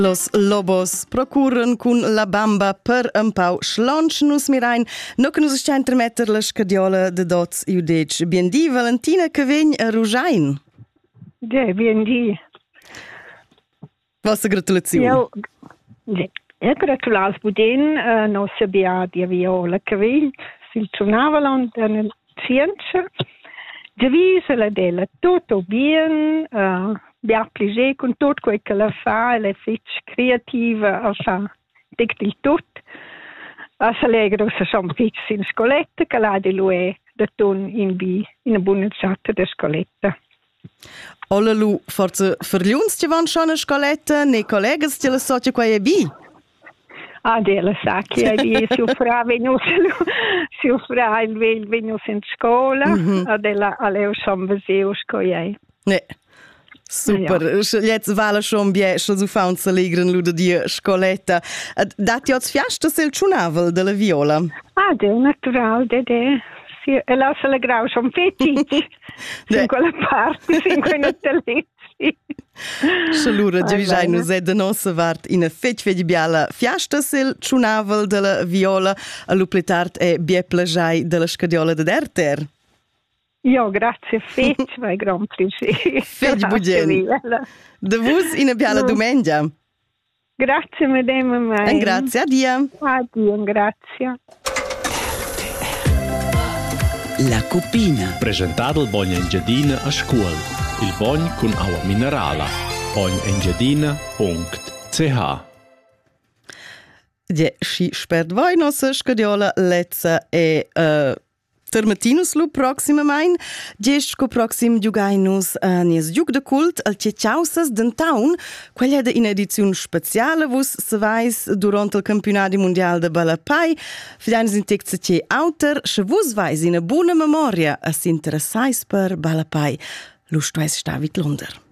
Los lobos procurren cun la bamba per un pau schlonch nus mirain, no che nus sta intermetter la scadiola de dots iudec. Bien di, Valentina, che vegn a Rujain. Ja, bien di. Vostra gratulazione. Io gratulas budin, no sabia di Viola che vegn, sil Ciunavalon, nel Cienza. Divisa la della tutto bien, abbiamo piacere con tutto quello che la fa, è creativa, fa il tutto. Si allegro se sono piccoli in scoletta, che la di lui da ton in una buona giornata di scoletta. Ola lu, forse verliuns ci van schon a scoletta, ne collegas ci la socia qua e bi? Della sa che si offra venus il venus in scuola, della aleo son veseus coi. Ne. Super, jetzt vale schon bie schon so faun allegren lu de die scoletta. Dati oz fiasta sel Ciunaval della Viola. De natural de. Si la se la grau son petit. In quella parte, in quella televisione. Scelura già nus è da nostra vart in a fetch biala fiasta sel Ciunaval della Viola a lupletart è bie plagiai della scadiola de Derter. Ja, grazie, fetch, vai gran piacere. Fetch bugen. De vus in a biala domenica. Grazie, madame mai. Grazie, adia. Adia, grazie. La Cupina. Presentato il Bogna Engiadina a scuola. Il Bogn con acqua minerale. bognengiadina.ch. Ja, si spert voi nostra scadiola lezza e termatinus lu proxima main. Gesco proxim giugainus nies giug de cult al Cecciausas d'Antaun, quella de in edizione speciale vus se vais durant il campionato mondiale de Balapai. Fidanis in texta che autor, se vus vais in a buona memoria as interessais per Balapai. Lustweis stavit Lunder.